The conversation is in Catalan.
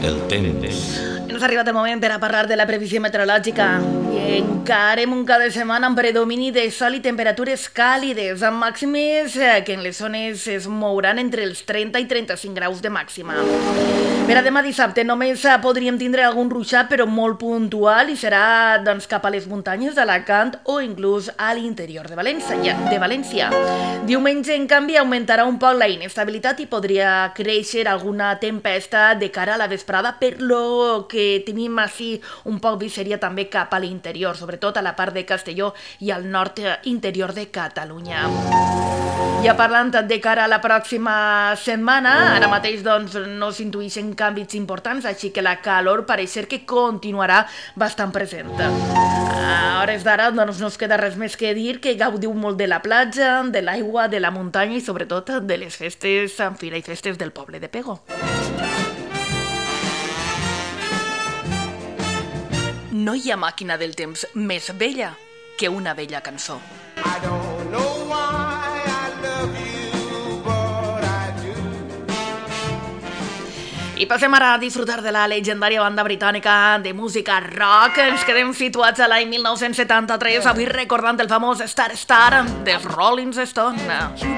el temps. Ens ha arribat el moment per a parlar de la previsió meteorològica i encarem un cap de setmana amb predomini de sol i temperatures càlides, amb màximes que en les zones es mouran entre els 30 i 35 graus de màxima. Per a demà dissabte només podríem tindre algun ruixat, però molt puntual, i serà doncs, cap a les muntanyes d'Alacant o inclús a l'interior de València. Diumenge, en canvi, augmentarà un poc la inestabilitat i podria créixer alguna tempesta de cara a la vesprada, per lo que tenim així un poc vist seria també cap a l'interior, sobretot a la part de Castelló i al nord interior de Catalunya. Ja parlant de cara a la pròxima setmana, ara mateix doncs, no s'intuïxen canvis importants, així que la calor pareix ser que continuarà bastant present. A hores d'ara doncs, no us queda res més que dir que gaudiu molt de la platja, de l'aigua, de la muntanya i sobretot de les festes, en fira i festes del poble de Pego. No hi ha màquina del temps més vella que una vella cançó. I don't know why I love you, but I do. I passem ara a disfrutar de la legendària banda britànica de música rock. Ens quedem situats a l'any 1973, avui recordant el famós Star Star dels Rolling Stones.